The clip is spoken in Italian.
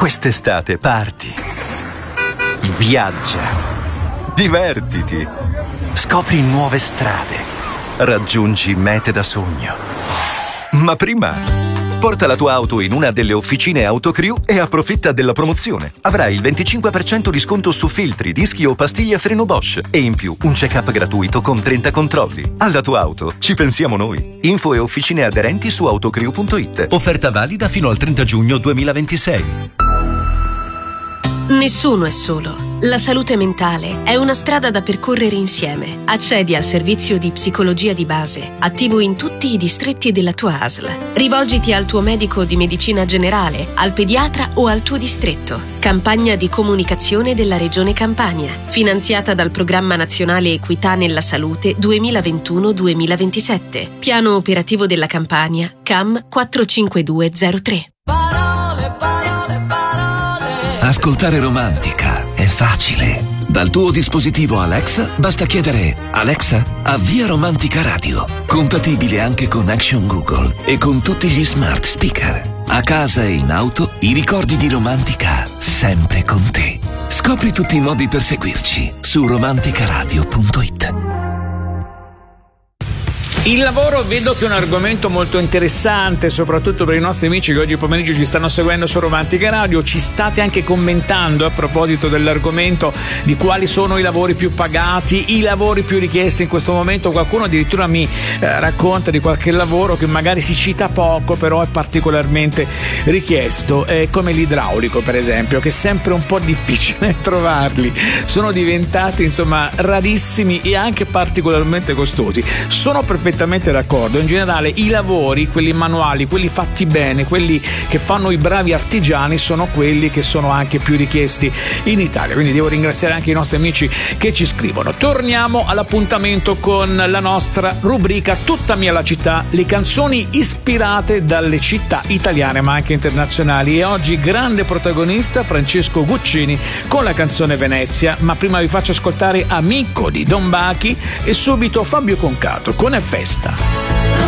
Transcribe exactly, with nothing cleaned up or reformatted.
Quest'estate parti, viaggia, divertiti, scopri nuove strade, raggiungi mete da sogno. Ma prima porta la tua auto in una delle officine Autocrew e approfitta della promozione. Avrai il venticinque per cento di sconto su filtri, dischi o pastiglie a freno Bosch e in più un check-up gratuito con trenta controlli. Alla tua auto ci pensiamo noi. Info e officine aderenti su autocrew punto it. Offerta valida fino al trenta giugno duemilaventisei. Nessuno è solo. La salute mentale è una strada da percorrere insieme. Accedi al servizio di psicologia di base, attivo in tutti i distretti della tua A S L. Rivolgiti al tuo medico di medicina generale, al pediatra o al tuo distretto. Campagna di comunicazione della Regione Campania, finanziata dal Programma Nazionale Equità nella Salute duemilaventuno duemilaventisette. Piano operativo della Campania C A M quattro cinque due zero tre. Ascoltare Romantica è facile. Dal tuo dispositivo Alexa basta chiedere: Alexa, avvia Romantica Radio. Compatibile anche con Action Google e con tutti gli smart speaker. A casa e in auto, i ricordi di Romantica sempre con te. Scopri tutti i modi per seguirci su romanticaradio punto it. Il lavoro vedo che è un argomento molto interessante, soprattutto per i nostri amici che oggi pomeriggio ci stanno seguendo su Romantica Radio. Ci state anche commentando a proposito dell'argomento di quali sono i lavori più pagati, i lavori più richiesti in questo momento. Qualcuno addirittura mi eh, racconta di qualche lavoro che magari si cita poco, però è particolarmente richiesto, eh, come l'idraulico per esempio, che è sempre un po' difficile trovarli. Sono diventati insomma rarissimi e anche particolarmente costosi. Sono perfettamente d'accordo. In generale i lavori, quelli manuali, quelli fatti bene, quelli che fanno i bravi artigiani, sono quelli che sono anche più richiesti in Italia. Quindi devo ringraziare anche i nostri amici che ci scrivono. Torniamo all'appuntamento con la nostra rubrica Tutta mia la città, le canzoni ispirate dalle città italiane ma anche internazionali, e oggi grande protagonista Francesco Guccini con la canzone Venezia. Ma prima vi faccio ascoltare Amico di Don Bachi e subito Fabio Concato con È Festa.